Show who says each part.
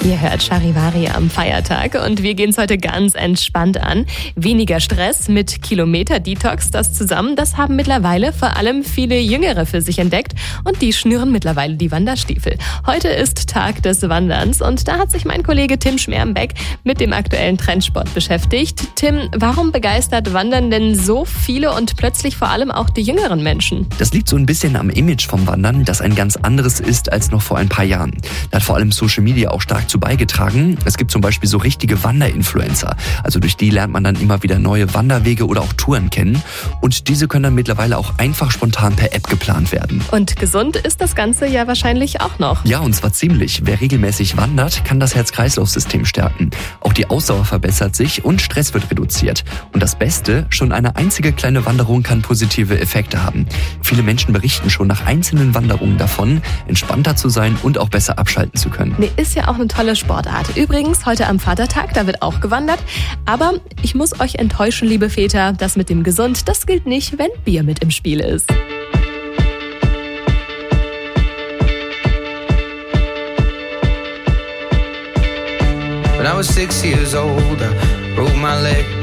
Speaker 1: Ihr hört Charivari am Feiertag und wir gehen es heute ganz entspannt an. Weniger Stress mit Kilometer-Detox, das haben mittlerweile vor allem viele Jüngere für sich entdeckt und die schnüren mittlerweile die Wanderstiefel. Heute ist Tag des Wanderns und da hat sich mein Kollege Tim Schmermbeck mit dem aktuellen Trendsport beschäftigt. Tim, warum begeistert Wandern denn so viele und plötzlich vor allem auch die jüngeren Menschen?
Speaker 2: Das liegt so ein bisschen am Image vom Wandern, das ein ganz anderes ist als noch vor ein paar Jahren. Da hat vor allem Social Media auch stark zu beigetragen. Es gibt zum Beispiel so richtige Wanderinfluencer. Also durch die lernt man dann immer wieder neue Wanderwege oder auch Touren kennen. Und diese können dann mittlerweile auch einfach spontan per App geplant werden.
Speaker 1: Und gesund ist das Ganze ja wahrscheinlich auch noch.
Speaker 2: Ja, und zwar ziemlich. Wer regelmäßig wandert, kann das Herz-Kreislauf-System stärken. Auch die Ausdauer verbessert sich und Stress wird reduziert. Und das Beste, schon eine einzige kleine Wanderung kann positive Effekte haben. Viele Menschen berichten schon nach einzelnen Wanderungen davon, entspannter zu sein und auch besser abschalten zu können.
Speaker 1: Nee, ist ja auch eine tolle Sportart. Übrigens, heute am Vatertag, da wird auch gewandert. Aber ich muss euch enttäuschen, liebe Väter, das mit dem Gesund, das gilt nicht, wenn Bier mit im Spiel ist.
Speaker 3: When I was 6 years old, I broke my leg.